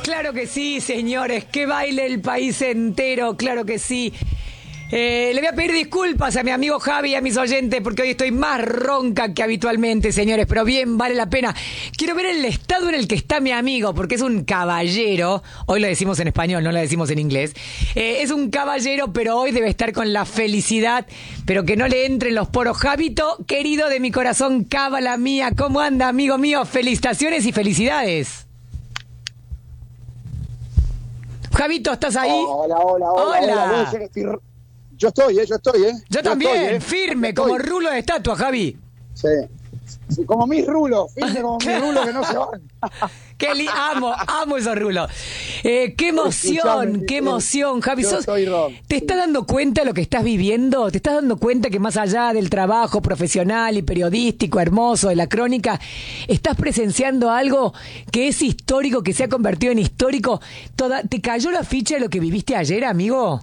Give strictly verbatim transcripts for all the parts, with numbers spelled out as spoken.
Claro que sí, señores, que baile el país entero, claro que sí. Eh, le voy a pedir disculpas a mi amigo Javi y a mis oyentes porque hoy estoy más ronca que habitualmente, señores, pero bien, vale la pena. Quiero ver el estado en el que está mi amigo, porque es un caballero. Hoy lo decimos en español, no lo decimos en inglés. Eh, es un caballero, pero hoy debe estar con la felicidad, pero que no le entren los poros. Javito, querido de mi corazón, cábala mía, ¿cómo anda, amigo mío? Felicitaciones y felicidades. Javito, ¿estás ahí? Hola, hola, hola. Hola. hola. Estoy... Yo estoy, ¿eh? Yo estoy, ¿eh? Yo, yo también, estoy, ¿eh? firme, estoy. como rulo de estatua, Javi. Sí. Sí, como mis rulos, firme como mis rulos que no se van. Qué li amo, amo esos rulos. Eh, qué emoción, Escuchame, qué emoción, Javi. Yo Sos, soy Ron, ¿Te sí. estás dando cuenta de lo que estás viviendo? ¿Te estás dando cuenta que más allá del trabajo profesional y periodístico hermoso de la crónica, estás presenciando algo que es histórico, que se ha convertido en histórico? Toda, ¿Te cayó la ficha de lo que viviste ayer, amigo?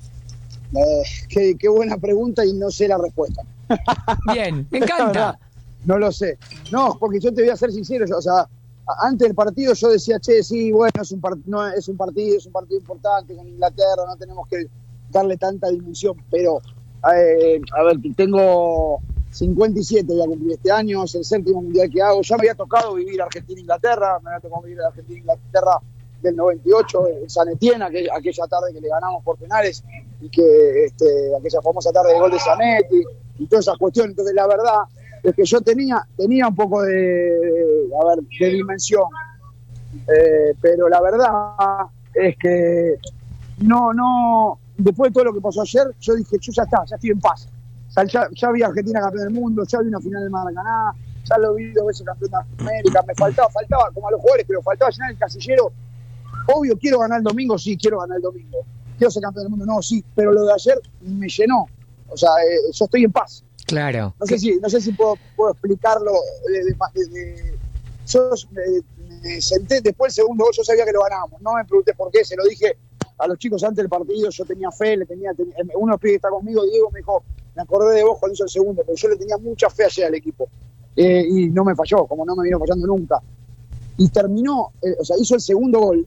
Eh, qué, qué buena pregunta y no sé la respuesta. Bien, me encanta. No lo sé. No, porque yo te voy a ser sincero, yo, o sea, antes del partido yo decía, che, sí, bueno, es un, part no, es un partido, es un partido importante con Inglaterra, no tenemos que darle tanta dimensión, pero, eh, a ver, tengo cincuenta y siete, voy a cumplir este año, es el séptimo mundial que hago, ya me había tocado vivir Argentina-Inglaterra, me había tocado vivir Argentina-Inglaterra del noventa y ocho, en San Etienne, aquella, aquella tarde que le ganamos por penales, y que este, aquella famosa tarde de gol de Zanetti, y todas esas cuestiones. Entonces, la verdad es que yo tenía, tenía un poco de, de, a ver, de dimensión, eh, pero la verdad es que no, no, después de todo lo que pasó ayer, yo dije, yo ya está, ya estoy en paz. O sea, ya, ya vi a Argentina campeón del mundo, ya vi una final de Maracaná, ya lo vi dos veces campeón de América, me faltaba, faltaba, como a los jugadores, pero faltaba llenar el casillero. Obvio, quiero ganar el domingo, sí, quiero ganar el domingo. Quiero ser campeón del mundo, no, sí, pero lo de ayer me llenó. O sea, eh, yo estoy en paz. Claro. No sé si, no sé si puedo, puedo explicarlo. De, de, de, de, yo me, me senté después del segundo gol, yo sabía que lo ganábamos. No me pregunté por qué, se lo dije a los chicos antes del partido, yo tenía fe, le tenía, tenía uno de los pibes que está conmigo, Diego, me dijo, me acordé de vos cuando hizo el segundo, pero yo le tenía mucha fe ayer al equipo. Eh, y no me falló, como no me vino fallando nunca. Y terminó, eh, o sea, hizo el segundo gol.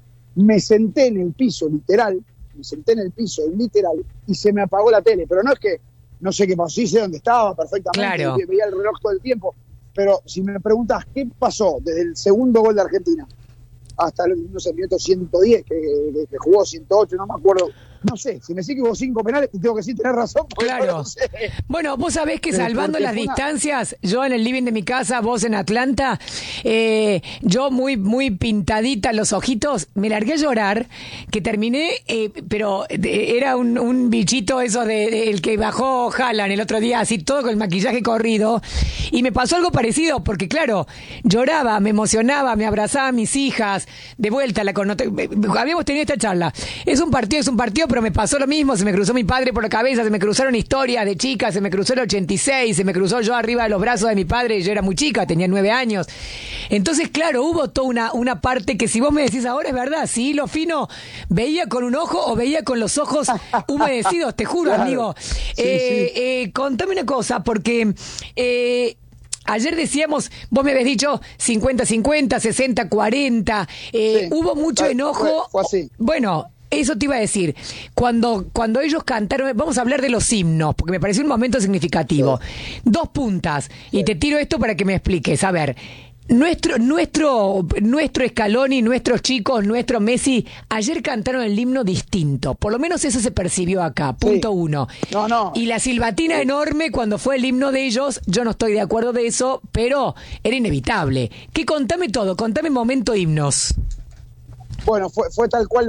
Me senté en el piso, literal, me senté en el piso, literal, y se me apagó la tele. Pero no es que no sé qué pasó, sí sé dónde estaba perfectamente, Claro. veía el reloj todo el tiempo. Pero si me preguntas qué pasó desde el segundo gol de Argentina hasta el, no sé, minuto ciento diez, que, que, que jugó ciento ocho, no me acuerdo. No sé, si me decís que hubo cinco penales, te tengo que decir, tenés razón. Claro. No lo sé. Bueno, vos sabés que Pero salvando las una... distancias, yo en el living de mi casa, vos en Atlanta, eh, yo muy muy pintadita los ojitos, me largué a llorar, que terminé, eh, pero de, era un, un bichito eso de, de el que bajó Haaland el otro día, así todo con el maquillaje corrido, y me pasó algo parecido, porque claro, lloraba, me emocionaba, me abrazaba a mis hijas, de vuelta, la con... habíamos tenido esta charla, es un partido, es un partido, pero me pasó lo mismo, se me cruzó mi padre por la cabeza, se me cruzaron historias de chicas, se me cruzó el ochenta y seis, se me cruzó yo arriba de los brazos de mi padre, yo era muy chica, tenía nueve años. Entonces, claro, hubo toda una, una parte que si vos me decís ahora es verdad, si lo fino veía con un ojo o veía con los ojos humedecidos, te juro, claro, amigo. Sí, eh, sí. Eh, contame una cosa, porque... Eh, ayer decíamos, vos me habías dicho cincuenta cincuenta, sesenta cuarenta, eh, sí, hubo mucho enojo. Fue, fue así. Bueno, eso te iba a decir. Cuando, cuando ellos cantaron, vamos a hablar de los himnos, porque me pareció un momento significativo. Sí. Dos puntas, sí. Y te tiro esto para que me expliques. A ver, nuestro, nuestro, nuestro Scaloni, nuestros chicos, nuestro Messi, ayer cantaron el himno distinto. Por lo menos eso se percibió acá, punto sí. uno. No, no. Y la silbatina sí. enorme cuando fue el himno de ellos, yo no estoy de acuerdo de eso, pero era inevitable. ¿Qué? Contame todo, contame momento himnos. Bueno, fue, fue tal cual